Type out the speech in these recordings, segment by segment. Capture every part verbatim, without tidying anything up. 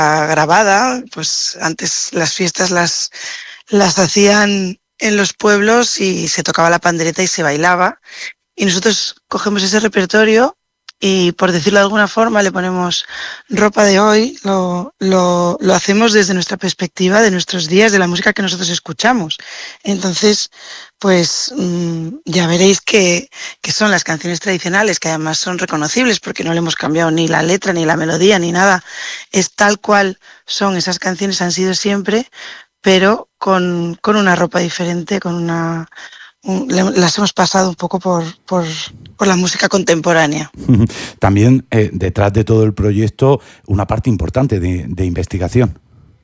grabada, pues antes las fiestas las, las hacían en los pueblos y se tocaba la pandereta y se bailaba. Y nosotros cogemos ese repertorio y, por decirlo de alguna forma, le ponemos ropa de hoy, lo, lo, lo hacemos desde nuestra perspectiva, de nuestros días, de la música que nosotros escuchamos. Entonces, pues mmm, ya veréis que, que son las canciones tradicionales, que además son reconocibles porque no le hemos cambiado ni la letra, ni la melodía, ni nada. Es tal cual son, esas canciones han sido siempre, pero con, con una ropa diferente, con una... las hemos pasado un poco por, por, por la música contemporánea. También eh, detrás de todo el proyecto una parte importante de, de investigación.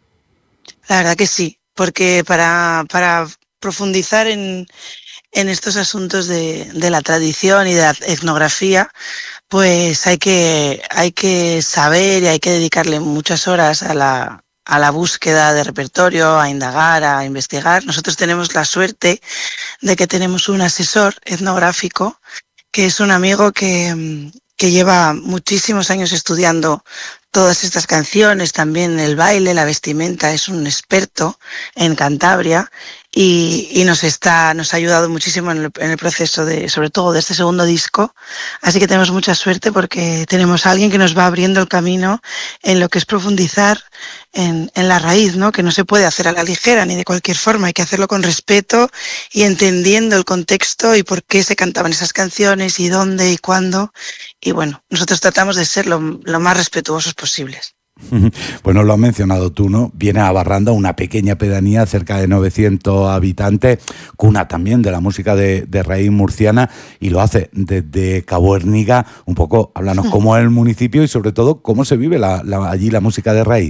La verdad que sí, porque para, para profundizar en, en estos asuntos de, de la tradición y de la etnografía, pues hay que, hay que saber y hay que dedicarle muchas horas a la, a la búsqueda de repertorio, a indagar, a investigar. Nosotros tenemos la suerte de que tenemos un asesor etnográfico que es un amigo que, que lleva muchísimos años estudiando todas estas canciones, también el baile, la vestimenta, es un experto en Cantabria y, y nos está, nos ha ayudado muchísimo en el, en el proceso de, sobre todo de este segundo disco. Así que tenemos mucha suerte porque tenemos a alguien que nos va abriendo el camino en lo que es profundizar en, en la raíz, ¿no? Que no se puede hacer a la ligera ni de cualquier forma, hay que hacerlo con respeto y entendiendo el contexto y por qué se cantaban esas canciones y dónde y cuándo. Y bueno, nosotros tratamos de ser lo, lo más respetuosos posibles. Bueno, lo has mencionado tú, ¿no? Viene a Barranda, una pequeña pedanía, cerca de novecientos habitantes, cuna también de la música de, de raíz murciana, y lo hace desde Cabuérniga. Un poco, háblanos cómo es el municipio y sobre todo cómo se vive la, la, allí la música de raíz.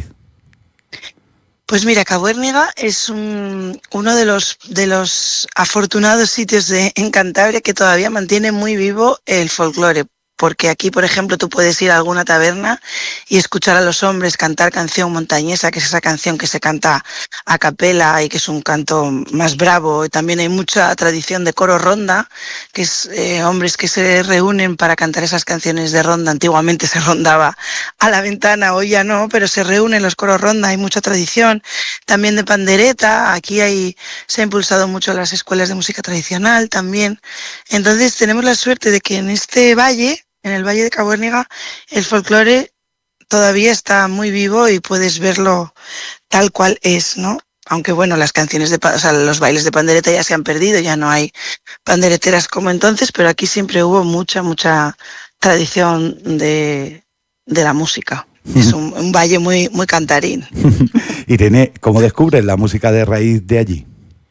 Pues mira, Cabuérniga es un, uno de los, de los afortunados sitios de, en Cantabria que todavía mantiene muy vivo el folclore. Porque aquí, por ejemplo, tú puedes ir a alguna taberna y escuchar a los hombres cantar canción montañesa, que es esa canción que se canta a capela y que es un canto más bravo. Y también hay mucha tradición de coro ronda, que es eh, hombres que se reúnen para cantar esas canciones de ronda. Antiguamente se rondaba a la ventana, hoy ya no, pero se reúnen los coros ronda, hay mucha tradición. También de pandereta, aquí hay, se ha impulsado mucho las escuelas de música tradicional también. Entonces tenemos la suerte de que en este valle, en el Valle de Cabuérniga, el folclore todavía está muy vivo y puedes verlo tal cual es, ¿no? Aunque bueno, las canciones de, o sea, los bailes de pandereta ya se han perdido, ya no hay pandereteras como entonces, pero aquí siempre hubo mucha, mucha tradición de, de la música. Es un, un valle muy, muy cantarín. Irene, ¿cómo descubres la música de raíz de allí?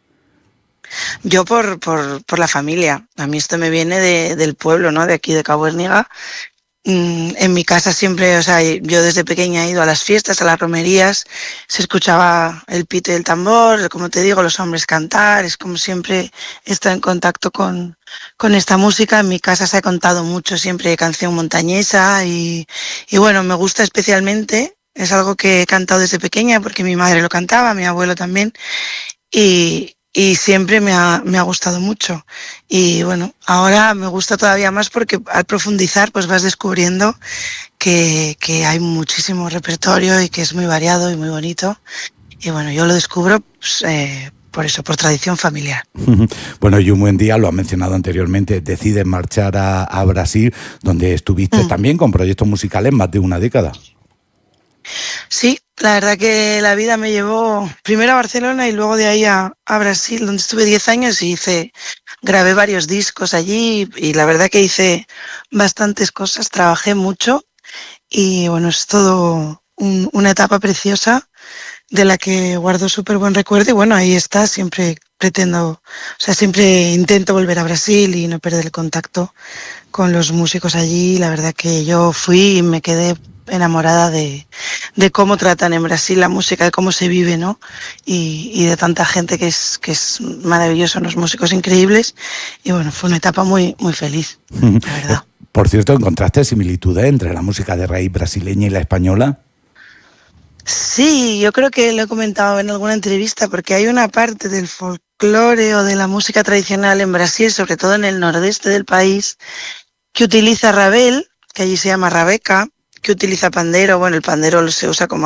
Yo por, por, por la familia. A mí esto me viene de, del pueblo, ¿no? De aquí de Cabuérniga. Mm, en mi casa siempre, o sea, yo desde pequeña he ido a las fiestas, a las romerías, se escuchaba el pito y el tambor, como te digo, los hombres cantar, es como siempre estar en contacto con, con esta música. En mi casa se ha contado mucho siempre canción montañesa y, y bueno, me gusta especialmente, es algo que he cantado desde pequeña porque mi madre lo cantaba, mi abuelo también, y Y siempre me ha, me ha gustado mucho. Y bueno, ahora me gusta todavía más porque al profundizar pues vas descubriendo que, que hay muchísimo repertorio y que es muy variado y muy bonito. Y bueno, yo lo descubro pues, eh, por eso, por tradición familiar. Bueno, y un buen día, lo has mencionado anteriormente, decides marchar a, a Brasil, donde estuviste mm. también con proyectos musicales más de una década. Sí, la verdad que la vida me llevó primero a Barcelona y luego de ahí a, a Brasil, donde estuve diez años y hice, grabé varios discos allí y la verdad que hice bastantes cosas, trabajé mucho y bueno, es todo un, una etapa preciosa de la que guardo súper buen recuerdo y bueno, ahí está, siempre pretendo, o sea, siempre intento volver a Brasil y no perder el contacto con los músicos allí. La verdad que yo fui y me quedé enamorada de, de cómo tratan en Brasil la música, de cómo se vive, ¿no? Y, y de tanta gente que es, que es maravilloso, unos músicos increíbles. Y bueno, fue una etapa muy, muy feliz, la verdad. Por cierto, ¿encontraste similitudes entre la música de raíz brasileña y la española? Sí, yo creo que lo he comentado en alguna entrevista, porque hay una parte del folclore o de la música tradicional en Brasil, sobre todo en el nordeste del país, que utiliza rabel, que allí se llama rabeca, que utiliza pandero. Bueno, el pandero se usa como